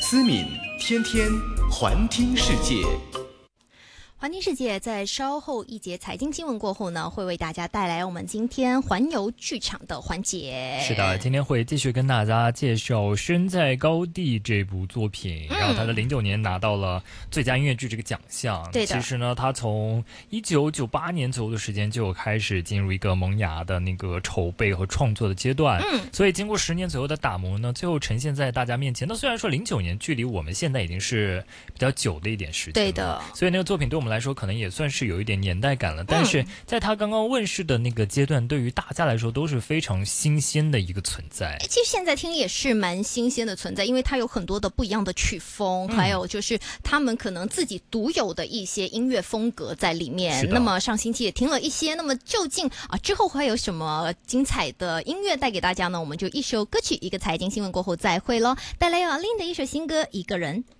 思敏天天环听世界。 环听世界在稍后一节财经新闻过后呢，会为大家带来我们今天环游剧场的环节。 是的，今天会继续跟大家介绍《身在高地》这部作品，然后他在09年拿到了最佳音乐剧这个奖项。 对的， 其实呢，他从1998年左右的时间就开始进入一个萌芽的那个筹备和创作的阶段。所以经过10年左右的打磨呢，最后呈现在大家面前。那虽然说09年距离我们现在已经是比较久的一点时间了， 对的， 所以那个作品对我们来说可能也算是有一点年代感了，但是在他刚刚问世的那个阶段，对于大家来说都是非常新鲜的一个存在。 其实现在听也是蛮新鲜的存在，因为它有很多的不一样的曲风，还有就是他们可能自己独有的一些音乐风格在里面。那么上星期也听了一些，那么究竟之后会有什么精彩的音乐带给大家呢？我们就一首歌曲一个财经新闻过后再会咯。带来阿 Lin 的一首新歌《一个人》。